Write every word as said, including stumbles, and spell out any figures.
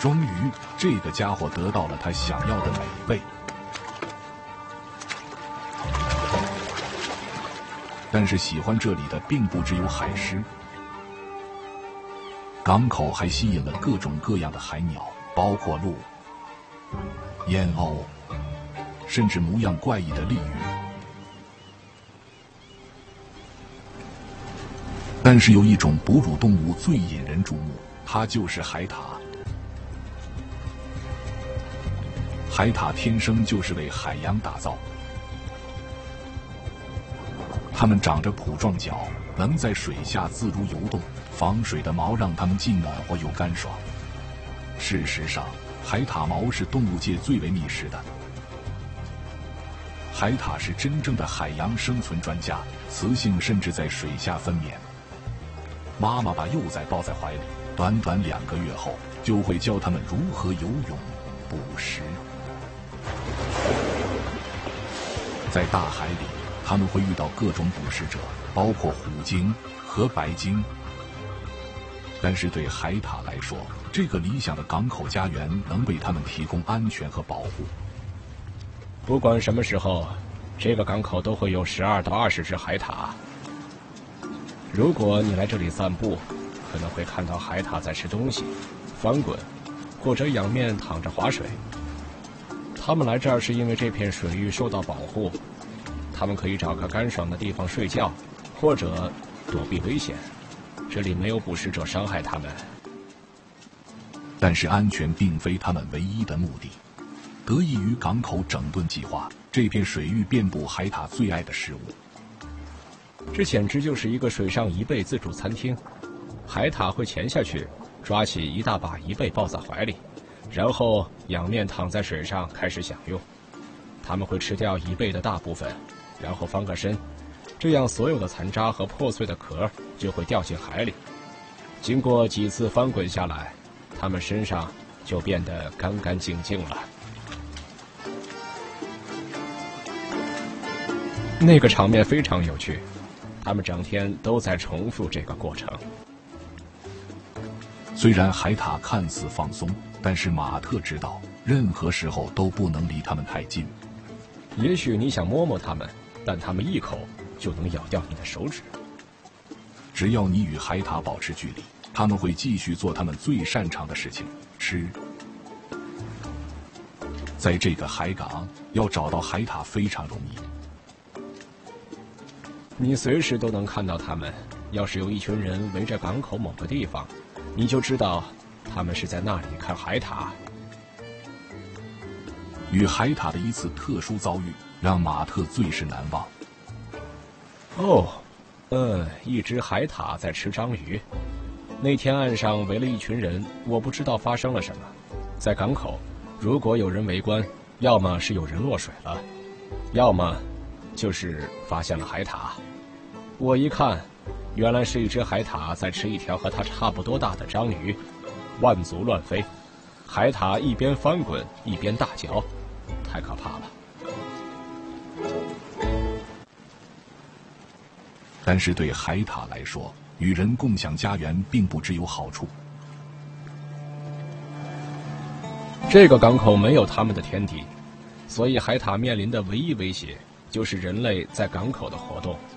终于，这个家伙得到了他想要的美味。但是喜欢这里的并不只有海狮，港口还吸引了各种各样的海鸟，包括鹭、燕鸥，甚至模样怪异的鲤鱼。但是有一种哺乳动物最引人注目，它就是海獭。海獭天生就是为海洋打造，它们长着蹼状脚，能在水下自如游动，防水的毛让它们既暖和又干爽。事实上，海獭毛是动物界最为密实的。海獭是真正的海洋生存专家，雌性甚至在水下分娩。妈妈把幼崽抱在怀里，短短两个月后，就会教它们如何游泳、捕食。在大海里，他们会遇到各种捕食者，包括虎鲸和白鲸。但是对海獭来说，这个理想的港口家园能为他们提供安全和保护。 不管什么时候，这个港口都会有十二到二十只海獭。如果你来这里散步，可能会看到海獭在吃东西、翻滚，或者仰面躺着划水。他们来这儿是因为这片水域受到保护，他们可以找个干爽的地方睡觉，或者躲避危险。这里没有捕食者伤害他们。 但是安全并非他们唯一的目的。得益于港口整顿计划，这片水域遍布海獭最爱的食物。 这简直就是一个水上贻贝自助餐厅。海獭会潜下去，抓起一大把贻贝抱在怀里，然后仰面躺在水上开始享用。他们会吃掉贻贝的大部分，然后翻个身，这样所有的残渣和破碎的壳就会掉进海里。经过几次翻滚下来，它们身上就变得干干净净了。那个场面非常有趣，他们整天都在重复这个过程。 虽然海獭看似放松，但是马特知道，任何时候都不能离他们太近。 也许你想摸摸它们，但它们一口就能咬掉你的手指。 只要你与海獭保持距离，他们会继续做他们最擅长的事情——吃。在这个海港，要找到海獭非常容易。 你随时都能看到它们。要是有一群人围着港口某个地方，你就知道他们是在那里看海獭。 与海獭的一次特殊遭遇让马特最是难忘。 哦，嗯，一只海獭在吃章鱼。那天岸上围了一群人，我不知道发生了什么。在港口，如果有人围观，要么是有人落水了，要么就是发现了海獭。我一看，原来是一只海獭在吃一条和它差不多大的章鱼，万足乱飞。海獭一边翻滚一边大嚼，太可怕了。 但是对海獭来说，与人共享家园并不只有好处。 这个港口没有他们的天敌，所以海獭面临的唯一威胁就是人类在港口的活动。